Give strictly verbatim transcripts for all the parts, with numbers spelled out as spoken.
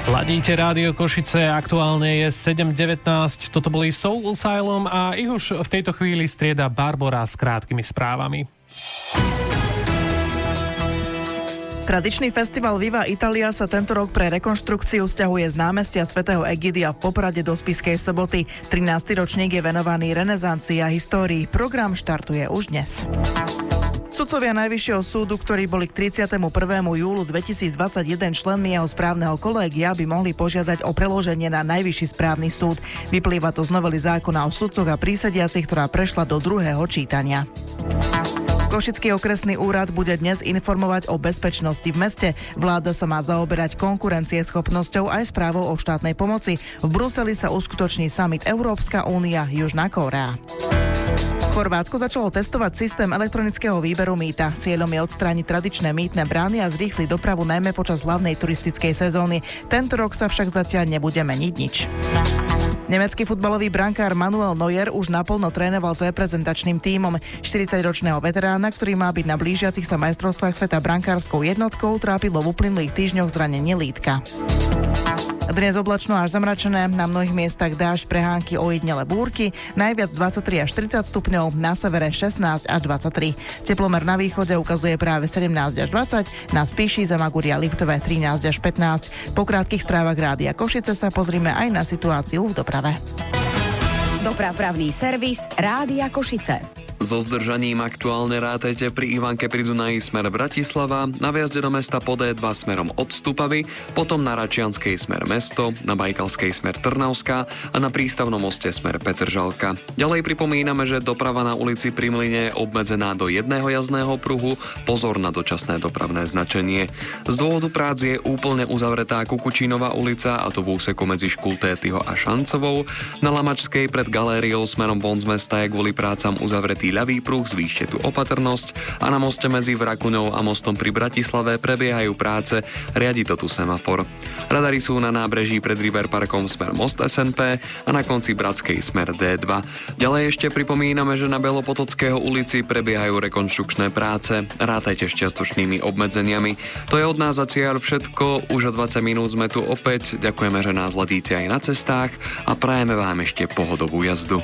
Ladíte Rádio Košice, aktuálne je sedem devätnásť, toto boli Soul Asylum a ich už v tejto chvíli strieda Barbora s krátkými správami. Tradičný festival Viva Italia sa tento rok pre rekonštrukciu sťahuje z námestia svätého Egidia v Poprade do Spišskej Soboty. trinásty ročník je venovaný renesancii a histórii. Program štartuje už dnes. Sudcovia Najvyššieho súdu, ktorí boli k tridsiateho prvého júla dvetisícdvadsaťjeden členmi jeho správneho kolégia, by mohli požiadať o preloženie na Najvyšší správny súd. Vyplýva to z novely zákona o sudcoch a prísediacich, ktorá prešla do druhého čítania. Košický okresný úrad bude dnes informovať o bezpečnosti v meste. Vláda sa má zaoberať konkurencieschopnosťou aj správou o štátnej pomoci. V Bruseli sa uskutoční summit Európska únia Južná Kórea. Chorvátsko začalo testovať systém elektronického výberu mýta. Cieľom je odstrániť tradičné mýtne brány a zrýchliť dopravu najmä počas hlavnej turistickej sezóny. Tento rok sa však zatiaľ nebude meniť nič. Nemecký futbalový brankár Manuel Neuer už naplno trénoval s reprezentačným tímom. štyridsaťročného veterána, ktorý má byť na blížiacich sa majstrovstvách sveta brankárskou jednotkou, trápilo v uplynulých týždňoch zranenie lítka. Dnes oblačno až zamračené, na mnohých miestach dážď, prehánky, ojedinele búrky, najviac dvadsaťtri až štyridsať stupňov, na severe šestnásť až dvadsaťtri. Teplomer na východe ukazuje práve sedemnásť až dvadsať, na Spiši, Zamaguri a Liptove trinásť až pätnásť. Po krátkych správach Rádia Košice sa pozrime aj na situáciu v doprave. Dopravný servis Rádia Košice. So zdržaním aktuálne rátajte pri Ivanke pri Dunaji smer Bratislava, na vjazde do mesta po dé dva smerom od Stupavy, potom na Račianskej smer Mesto, na Bajkalskej smer Trnavská a na Prístavnom moste smer Petržalka. Ďalej pripomíname, že doprava na ulici Pri Mlyne je obmedzená do jedného jazdného pruhu, pozor na dočasné dopravné značenie. Z dôvodu prác je úplne uzavretá Kukučínová ulica, a to v úseku medzi Škultétyho a Šancovou. Na Lamačskej pred galériou smerom von z mesta je kvôli prácam uzavretý ľavý pruh, zvýšte tu opatrnosť, a na moste medzi Vrakuňou a mostom pri Bratislave prebiehajú práce, riadi to tu semafor. Radary sú na nábreží pred River Parkom smer Most es en pé a na konci Bratskej smer dé dva. Ďalej ešte pripomíname, že na Belopotockého ulici prebiehajú rekonštrukčné práce, rátajte s čiastočnými obmedzeniami. To je od nás zatiaľ všetko, už o dvadsať minút sme tu opäť, ďakujeme, že nás ladíte aj na cestách a prajeme vám ešte pohodovú jazdu.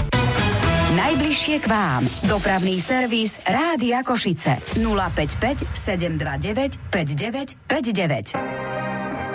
Najbližšie k vám. Dopravný servis Rádia Košice. nula päť päť sedem dva deväť päť deväť päť deväť.